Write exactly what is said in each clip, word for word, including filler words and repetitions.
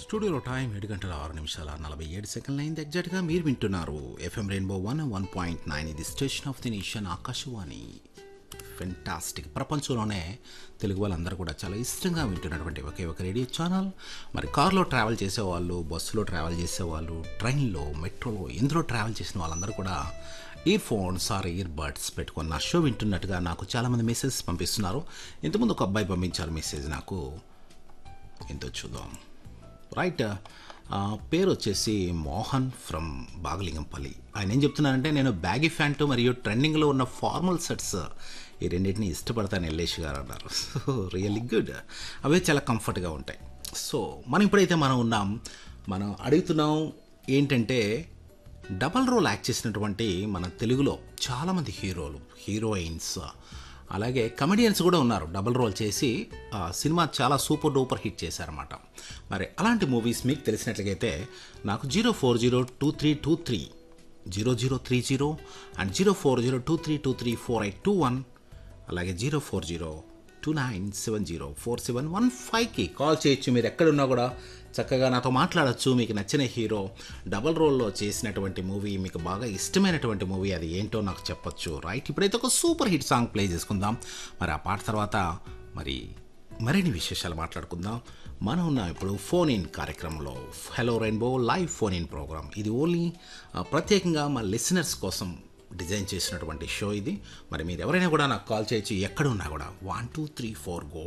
స్టూడియోలో టైం ఏడు గంటల ఆరు నిమిషాల నలభై ఏడు సెకండ్లు అయింది. ఎగ్జాక్ట్గా మీరు వింటున్నారు FM rainbow one one point nine. ఇది station of the nation Akashvani. Fantastic. ప్రపంచంలోనే తెలుగు వాళ్ళందరూ కూడా చాలా ఇష్టంగా వింటున్నటువంటి ఒకే ఒక రేడియో ఛానల్. మరి కార్లో ట్రావెల్ చేసేవాళ్ళు, బస్సులో ట్రావెల్ చేసేవాళ్ళు, ట్రైన్లో, మెట్రోలో, ఎందులో ట్రావెల్ చేసిన వాళ్ళందరూ కూడా ear phones are ear buds పెట్టుకొని నా షో వింటున్నట్టుగా నాకు చాలామంది మెసేజ్ పంపిస్తున్నారు. ఇంతకుముందు ఒక అబ్బాయి పంపించారు మెసేజ్ నాకు. ఎంతో చూద్దాం. రైట్, పేరు వచ్చేసి మోహన్ ఫ్రమ్ బాగలింగంపల్లి. ఆయన ఏం చెప్తున్నారంటే, నేను బ్యాగీ ప్యాంటు మరియు ట్రెండింగ్లో ఉన్న ఫార్మల్ సెట్స్ ఈ రెండింటిని ఇష్టపడతాను ఎల్లేష్ గారు అన్నారు. So really good. అవే చాలా కంఫర్ట్గా ఉంటాయి. సో మనం ఇప్పుడైతే మనం ఉన్నాం, మనం అడుగుతున్నాం ఏంటంటే, డబల్ రోల్ యాక్ట్ చేసినటువంటి మన తెలుగులో చాలామంది హీరోలు, హీరోయిన్స్, అలాగే కమెడియన్స్ కూడా ఉన్నారు. డబుల్ రోల్ చేసి సినిమా చాలా సూపర్ డూపర్ హిట్ చేశారన్నమాట. మరి అలాంటి మూవీస్ మీకు తెలిసినట్లయితే నాకు zero four zero two three two three zero zero three zero and zero four zero two three two three four eight two one అలాగే zero four zero two nine seven zero four seven one ఫైవ్కి call చేయొచ్చు. మీరు ఎక్కడున్నా కూడా చక్కగా నాతో మాట్లాడచ్చు. మీకు నచ్చిన హీరో డబల్ రోల్లో చేసినటువంటి మూవీ, మీకు బాగా ఇష్టమైనటువంటి మూవీ అది ఏంటో నాకు చెప్పొచ్చు. రైట్, ఇప్పుడైతే ఒక సూపర్ హిట్ సాంగ్ ప్లే చేసుకుందాం. మరి ఆ పాట తర్వాత మరి మరిన్ని విశేషాలు మాట్లాడుకుందాం. మనం ఉన్నాం ఇప్పుడు ఫోన్ ఇన్ కార్యక్రమంలో. Hello rainbow live phone in programme. ఇది ఓన్లీ ప్రత్యేకంగా మా లిసనర్స్ కోసం డిజైన్ చేసినటువంటి షో ఇది. మరి మీరు ఎవరైనా కూడా నాకు కాల్ చేయొచ్చు, ఎక్కడ ఉన్నా కూడా. One two three four go.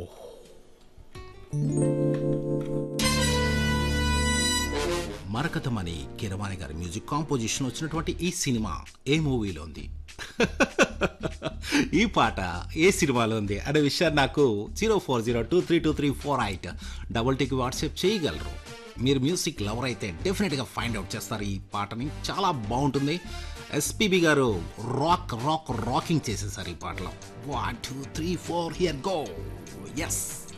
మరకతమణి కిరవాణి గారి మ్యూజిక్ కాంపోజిషన్ వచ్చినటువంటి ఈ సినిమా ఏ మూవీలో ఉంది, ఈ పాట ఏ సినిమాలో ఉంది అనే విషయాన్ని నాకు zero four zero two three two three four eight double టీకి వాట్సాప్ చేయగలరు. మీరు మ్యూజిక్ లవర్ అయితే డెఫినెట్గా ఫైండ్ అవుట్ చేస్తారు ఈ పాటని. చాలా బాగుంటుంది. ఎస్పీబీ గారు రాక్ రాక్ రాకింగ్ చేసేసారు ఈ పాటలో. One two three four here go. Yes.